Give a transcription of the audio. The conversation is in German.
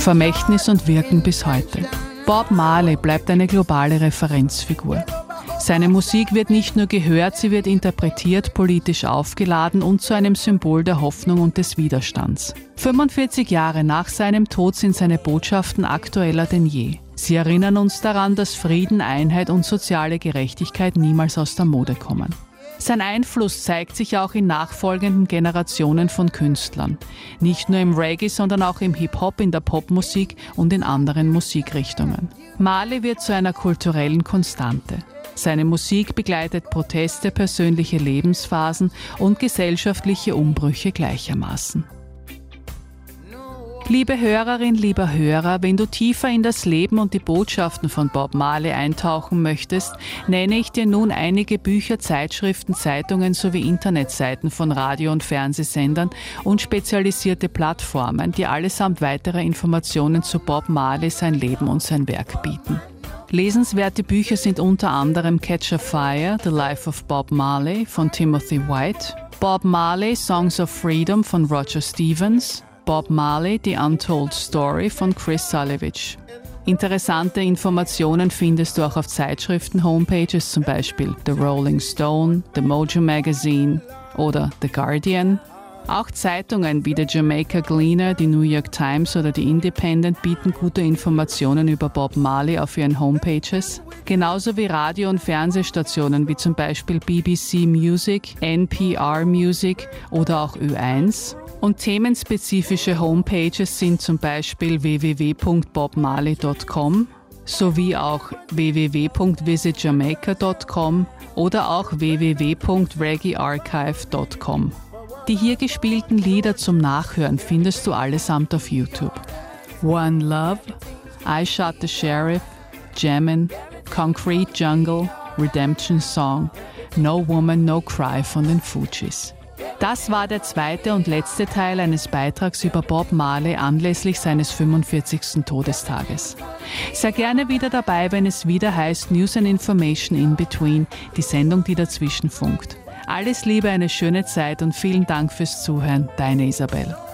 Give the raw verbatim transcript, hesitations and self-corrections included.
Vermächtnis und Wirken bis heute. Bob Marley bleibt eine globale Referenzfigur. Seine Musik wird nicht nur gehört, sie wird interpretiert, politisch aufgeladen und zu einem Symbol der Hoffnung und des Widerstands. fünfundvierzig Jahre nach seinem Tod sind seine Botschaften aktueller denn je. Sie erinnern uns daran, dass Frieden, Einheit und soziale Gerechtigkeit niemals aus der Mode kommen. Sein Einfluss zeigt sich auch in nachfolgenden Generationen von Künstlern. Nicht nur im Reggae, sondern auch im Hip-Hop, in der Popmusik und in anderen Musikrichtungen. Marley wird zu einer kulturellen Konstante. Seine Musik begleitet Proteste, persönliche Lebensphasen und gesellschaftliche Umbrüche gleichermaßen. Liebe Hörerin, lieber Hörer, wenn du tiefer in das Leben und die Botschaften von Bob Marley eintauchen möchtest, nenne ich dir nun einige Bücher, Zeitschriften, Zeitungen sowie Internetseiten von Radio- und Fernsehsendern und spezialisierte Plattformen, die allesamt weitere Informationen zu Bob Marley, sein Leben und sein Werk bieten. Lesenswerte Bücher sind unter anderem Catch a Fire, The Life of Bob Marley von Timothy White, Bob Marley, Songs of Freedom von Roger Stevens, Bob Marley, The Untold Story von Chris Salewicz. Interessante Informationen findest du auch auf Zeitschriften-Homepages, zum Beispiel The Rolling Stone, The Mojo Magazine oder The Guardian. Auch Zeitungen wie der Jamaica Gleaner, die New York Times oder die Independent bieten gute Informationen über Bob Marley auf ihren Homepages. Genauso wie Radio- und Fernsehstationen wie zum Beispiel B B C Music, N P R Music oder auch Ö eins. Und themenspezifische Homepages sind zum Beispiel w w w punkt bob marley punkt com sowie auch w w w punkt visit jamaica punkt com oder auch w w w punkt reggae archive punkt com. Die hier gespielten Lieder zum Nachhören findest du allesamt auf YouTube. One Love, I Shot the Sheriff, Jammin', Concrete Jungle, Redemption Song, No Woman, No Cry von den Fugees. Das war der zweite und letzte Teil eines Beitrags über Bob Marley anlässlich seines fünfundvierzigsten Todestages. Sei gerne wieder dabei, wenn es wieder heißt News and Information in Between, die Sendung, die dazwischen funkt. Alles Liebe, eine schöne Zeit und vielen Dank fürs Zuhören. Deine Isabel.